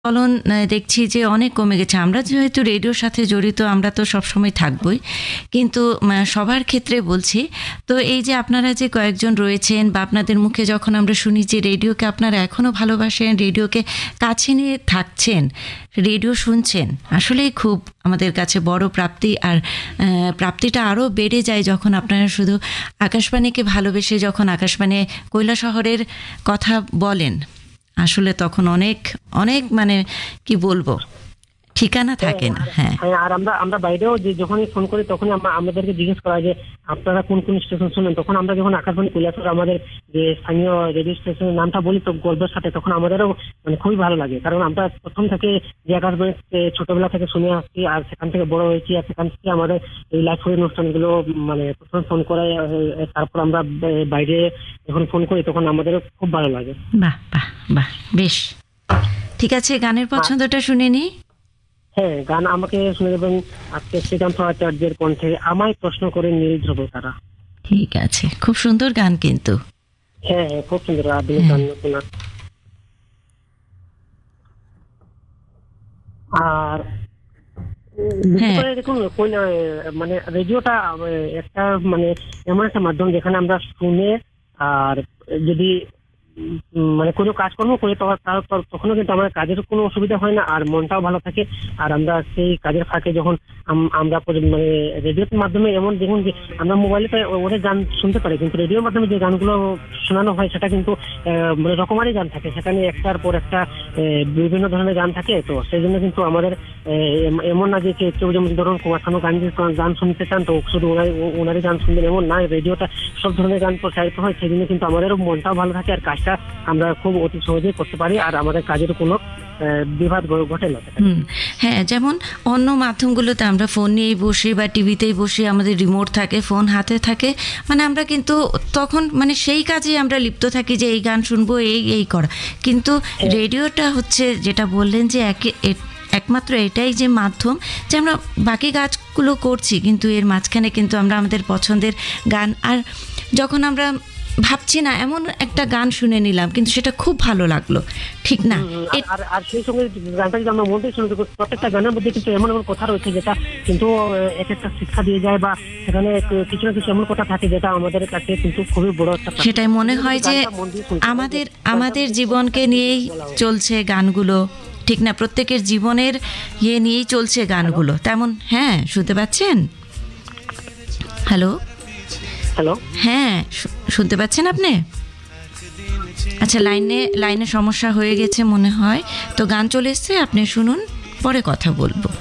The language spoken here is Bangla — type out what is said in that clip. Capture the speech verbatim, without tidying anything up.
চলন দেখছি যে অনেক কমে গেছে। আমরা যেহেতু রেডিওর সাথে জড়িত, আমরা তো সবসময় থাকবই, কিন্তু সবার ক্ষেত্রে বলছি। তো এই যে আপনারা যে কয়েকজন রয়েছেন বা আপনাদের মুখে যখন আমরা শুনি যে রেডিওকে আপনারা এখনও ভালোবাসেন, রেডিওকে কাছে নিয়ে থাকছেন, রেডিও শুনছেন, আসলেই খুব আমাদের কাছে বড় প্রাপ্তি। আর প্রাপ্তিটা আরও বেড়ে যায় যখন আপনারা শুধু আকাশবাণীকে ভালোবেসে যখন আকাশবাণী কৈলাসহরের কথা বলেন। আসলে তখন অনেক অনেক মানে কি বলবো, ঠিকানা থাকে না। হ্যাঁ, আর আমরা আমরা বাইরেও যে যখনই ফোন করি তখনই আমরা আমাদেরকে জিজ্ঞেস করা যে আপনারা কোন কোন স্টেশন শুনেন। তখন আমরা যখন আকাশবাণী কৈলাসহর আমাদের যে স্থানীয় রেডিও স্টেশনের নামটা বলি তো গর্বের সাথে, তখন আমাদেরও মানে খুবই ভালো লাগে। কারণ আমরা প্রথম থেকে যে আকাশবাণী ছোটবেলা থেকে শুনে আসছি আর সেখান থেকে বড় হয়েছি, আর সেখান থেকে আমাদের এই লাইভ অনুষ্ঠানগুলো মানে প্রথমে ফোন করে, তারপর আমরা বাইরে যখন ফোন করি তখন আমাদেরও খুব ভালো লাগে। বাহ বাহ বাহ, বেশ। ঠিক আছে, গানের পছন্দটা শুনে নি। হ্যাঁ, গান আমাকে শুনে দেবেন আজকে শ্রীকান্ত আচার্যের কণ্ঠে আমায় প্রশ্ন করে নীল ধ্রুব তারা। ঠিক আছে, খুব সুন্দর গান কিন্তু। হ্যাঁ হ্যাঁ, খুব সুন্দর আধুনিক গান শোনা। আর দেখুন মানে রেডিওটা একটা মানে এমন একটা মাধ্যম যেখানে আমরা শুনে আর যদি মানে কোনো কাজকর্ম করি তখনও কিন্তু আমার কাজের কোনো অসুবিধা হয় না, আর মনটাও ভালো থাকে। আর আমরা সেই কাজের ফাঁকে যখন আমরা মানে রেডিওর মাধ্যমে এমন দেখুন যে আমরা মোবাইলে তো অনেক গান শুনতে পারি, কিন্তু রেডিওর মাধ্যমে যে গানগুলো শোনানো হয় সেটা কিন্তু মানে রকমারি গান থাকে, সেখানে একটার পর একটা বিভিন্ন ধরনের গান থাকে। তো সেই জন্য কিন্তু আমাদের এমন না যে কেউ যেমন ধরুন কুমার শানু গান গান শুনতে চান তো শুধু ওনারই ওনারই গান শুনবেন, এমন না। রেডিওটা সব ধরনের গান প্রচারিত হয়, সেই জন্য কিন্তু আমাদেরও মনটাও ভালো থাকে আর কাজটা আমরা খুব অতি সহজেই করতে পারি, আর আমাদের কাজের কোনো বিবাদ ঘটে না। হ্যাঁ, যেমন অন্য মাধ্যমগুলোতে আমরা ফোন নিয়েই বসি বা টিভিতেই বসে, আমাদের রিমোট থাকে, ফোন হাতে থাকে, মানে আমরা কিন্তু তখন মানে সেই কাজেই আমরা লিপ্ত থাকি যে এই গান শুনবো, এই এই করা। কিন্তু রেডিওটা হচ্ছে যেটা বললেন যে একে একমাত্র এটাই যে মাধ্যম যে আমরা বাকি কাজগুলো করছি, কিন্তু এর মাঝখানে কিন্তু আমরা আমাদের পছন্দের গান, আর যখন আমরা ভাবছি না এমন একটা গান শুনে নিলাম কিন্তু সেটা খুব ভালো লাগলো, ঠিক না? আর সেই সঙ্গে গানটা যদি আমরা মন দিয়ে শুনে দেখি, প্রত্যেকটা গানের মধ্যে কিন্তু এমন এমন কথা রয়েছে যেটা কিন্তু এক একটা শিক্ষা দিয়ে যায়, বা সেখানে কিছু না কিছু এমন কথা থাকে যেটা আমাদের কাছে কিন্তু খুবই বড় একটা। সেটাই মনে হয় যে আমাদের আমাদের জীবনকে নিয়েই চলছে গানগুলো, ঠিক না? প্রত্যেকের জীবনের ইয়ে নিয়েই চলছে গানগুলো, তেমন। হ্যাঁ, শুনতে পাচ্ছেন? হ্যালো হ্যালো, হ্যাঁ শুনতে পাচ্ছেন আপনি? আচ্ছা, লাইনে লাইনে সমস্যা হয়ে গেছে মনে হয়, তো গান চলে এসছে, আপনি শুনুন, পরে কথা বলবো।